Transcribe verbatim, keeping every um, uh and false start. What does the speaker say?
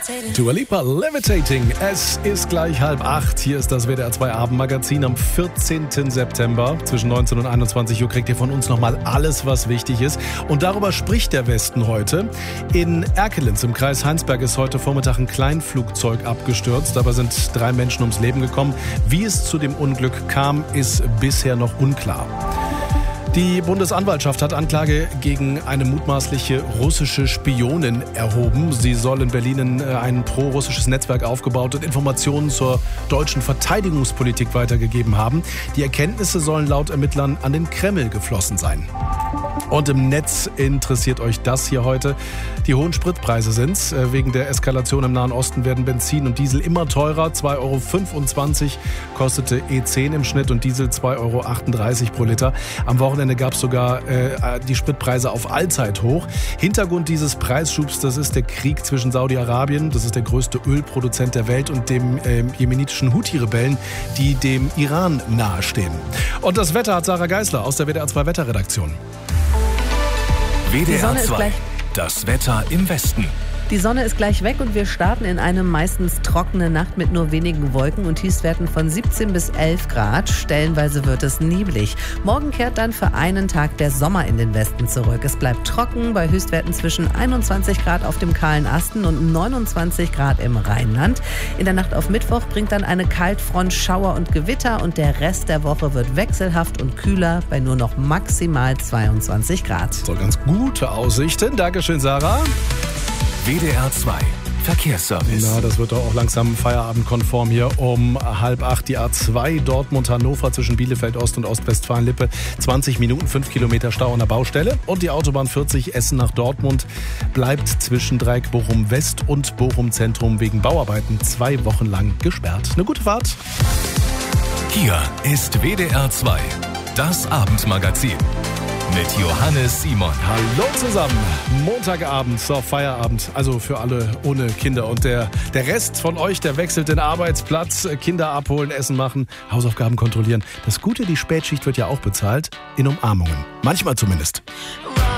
Dua Lipa, Levitating. Es ist gleich halb acht. Hier ist das W D R zwei Abendmagazin am vierzehnten September. Zwischen neunzehn und einundzwanzig Uhr kriegt ihr von uns nochmal alles, was wichtig ist. Und darüber spricht der Westen heute. In Erkelenz im Kreis Heinsberg ist heute Vormittag ein Kleinflugzeug abgestürzt. Dabei sind drei Menschen ums Leben gekommen. Wie es zu dem Unglück kam, ist bisher noch unklar. Die Bundesanwaltschaft hat Anklage gegen eine mutmaßliche russische Spionin erhoben. Sie soll in Berlin ein pro-russisches Netzwerk aufgebaut und Informationen zur deutschen Verteidigungspolitik weitergegeben haben. Die Erkenntnisse sollen laut Ermittlern an den Kreml geflossen sein. Und im Netz interessiert euch das hier heute. Die hohen Spritpreise sind's. Wegen der Eskalation im Nahen Osten werden Benzin und Diesel immer teurer. zwei Euro fünfundzwanzig kostete E zehn im Schnitt und Diesel zwei Euro achtunddreißig pro Liter. Am Wochenende gab es sogar äh, die Spritpreise auf Allzeithoch. Hintergrund dieses Preisschubs, das ist der Krieg zwischen Saudi-Arabien, das ist der größte Ölproduzent der Welt, und dem äh, jemenitischen Houthi-Rebellen, die dem Iran nahestehen. Und das Wetter hat Sarah Geisler aus der W D R zwei Wetterredaktion. W D R zwei, das Wetter im Westen. Die Sonne ist gleich weg und wir starten in eine meistens trockene Nacht mit nur wenigen Wolken und Tiefstwerten von siebzehn bis elf Grad. Stellenweise wird es neblig. Morgen kehrt dann für einen Tag der Sommer in den Westen zurück. Es bleibt trocken bei Höchstwerten zwischen einundzwanzig Grad auf dem kahlen Asten und neunundzwanzig Grad im Rheinland. In der Nacht auf Mittwoch bringt dann eine Kaltfront Schauer und Gewitter und der Rest der Woche wird wechselhaft und kühler bei nur noch maximal zweiundzwanzig Grad. So, ganz gute Aussichten. Dankeschön, Sarah. W D R zwei Verkehrsservice. Na, das wird doch auch langsam feierabendkonform hier um halb acht. Die A zwei Dortmund-Hannover zwischen Bielefeld Ost und Ostwestfalen-Lippe. zwanzig Minuten, fünf Kilometer Stau an der Baustelle. Und die Autobahn vierzig Essen nach Dortmund bleibt zwischen Dreieck Bochum West und Bochum Zentrum wegen Bauarbeiten zwei Wochen lang gesperrt. Eine gute Fahrt. Hier ist W D R zwei, das Abendmagazin. Mit Johannes Simon. Hallo zusammen. Montagabend, so Feierabend. Also für alle ohne Kinder. Und der, der Rest von euch, der wechselt den Arbeitsplatz. Kinder abholen, Essen machen, Hausaufgaben kontrollieren. Das Gute, die Spätschicht wird ja auch bezahlt. In Umarmungen. Manchmal zumindest.